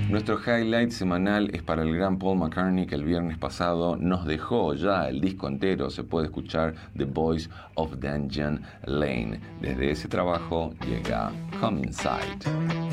Nuestro highlight semanal es para el gran Paul McCartney, que el viernes pasado nos dejó ya el disco entero. Se puede escuchar The Voice of Dungeon Lane. Desde ese trabajo llega Come Inside.